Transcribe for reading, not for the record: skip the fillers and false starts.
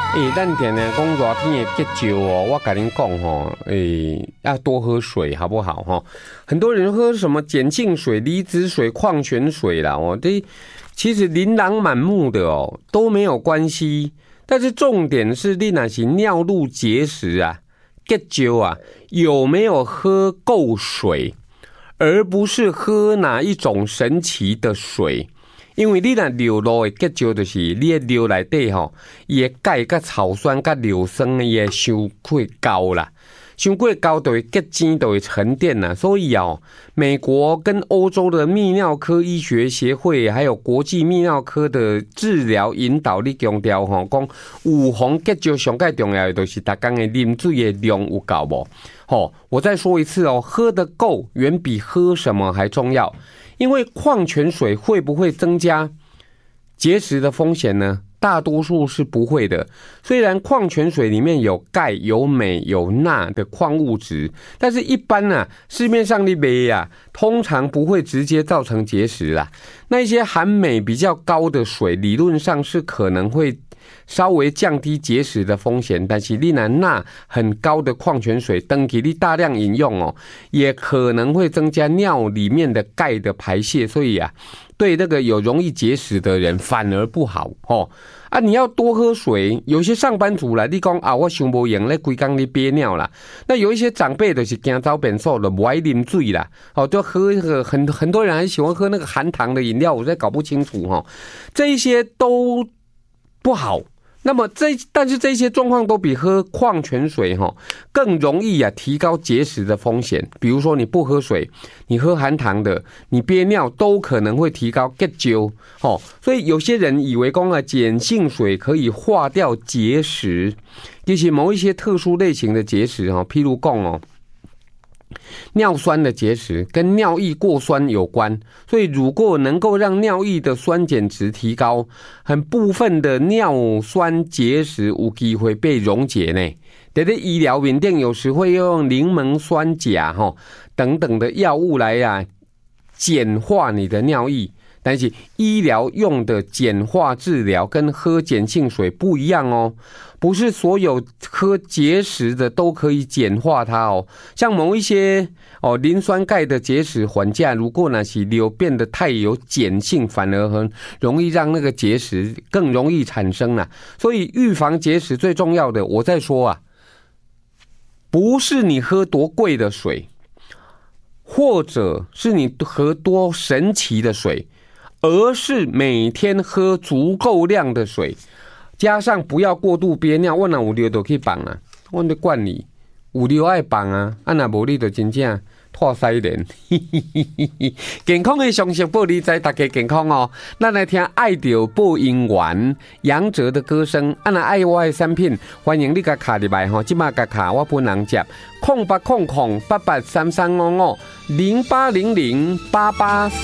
咱定定讲热天的结石哦，我跟您讲吼，要多喝水好不好哈？很多人喝什么碱性水、离子水、矿泉水啦，其实琳琅满目的哦，都没有关系。但是重点是你那是尿路结石啊、结石啊，有没有喝够水，而不是喝哪一种神奇的水。因为你若尿路的结石，就是你的尿内底吼，伊的钙、甲草酸、甲硫酸伊会伤过高啦，伤过高就会结晶，就会沉淀啦。所以美国跟欧洲的泌尿科医学协会，还有国际泌尿科的治疗引导你强调吼，讲预防结石上介重要的就是大家的啉水的量有够无？我再说一次哦，喝得够远比喝什么还重要。因为矿泉水会不会增加结石的风险呢？大多数是不会的。虽然矿泉水里面有钙、有镁、有钠的矿物质，但是一般市面上的卖通常不会直接造成结石啦。那一些含镁比较高的水，理论上是可能会稍微降低结石的风险，但是你钠很高的矿泉水长期你大量饮用也可能会增加尿里面的钙的排泄，所以对那个有容易结石的人反而不好你要多喝水。有些上班族啦，你讲我伤无闲咧，规工咧憋尿啦。那有一些长辈就是惊走便所了，不爱啉水啦，就喝那个很多人还喜欢喝那个含糖的饮料，我实在搞不清楚这一些都不好。那么但是这些状况都比喝矿泉水更容易提高结石的风险。比如说你不喝水，你喝含糖的，你憋尿都可能会提高结石所以有些人以为说碱性水可以化掉结石，其实某一些特殊类型的结石譬如说尿酸的结石跟尿液过酸有关，所以如果能够让尿液的酸碱值提高，很部分的尿酸结石有机会被溶解呢。在医疗面顶有时会用柠檬酸钾等等的药物来碱化你的尿液。但是医疗用的碱化治疗跟喝碱性水不一样不是所有喝结石的都可以碱化它像某一些磷酸钙的结石缓解，如果是流变得太有碱性，反而很容易让那个结石更容易产生啦。所以预防结石最重要的，我再说不是你喝多贵的水，或者是你喝多神奇的水，而是每天喝足够量的水，加上不要过度憋尿。我哪有尿就去放我的惯例有尿爱放若无你就真正拖西连。健康的常识保你知，大家健康咱来听爱到播音员杨哲的歌声。若爱我的产品，欢迎你甲卡入来即马甲卡我本人接0800883355080088。